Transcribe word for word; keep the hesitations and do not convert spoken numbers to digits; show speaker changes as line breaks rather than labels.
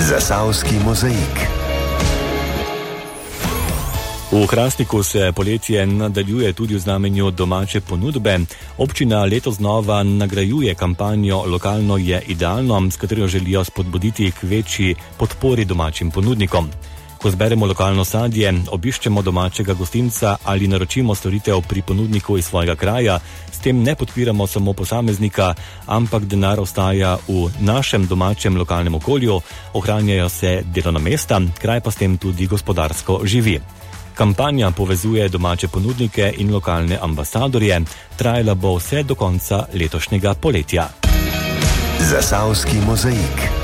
Zasavski mozaik.
V Hrastniku se poletje nadaljuje tudi v znamenju domače ponudbe. Občina letos znova nagrajuje kampanjo Lokalno je idealno, s katero želijo spodbuditi k večji podpori domačim ponudnikom. Ko zberemo lokalno sadje, obiščemo domačega gostinca ali naročimo storitev pri ponudniku iz svojega kraja, s tem ne podpiramo samo posameznika, ampak denar ostaja v našem domačem lokalnem okolju, ohranjajo se delovna mesta, kraj pa s tem tudi gospodarsko živi. Kampanja povezuje domače ponudnike in lokalne ambasadorje, trajala bo vse do konca letošnjega poletja.
Zasavski mozaik.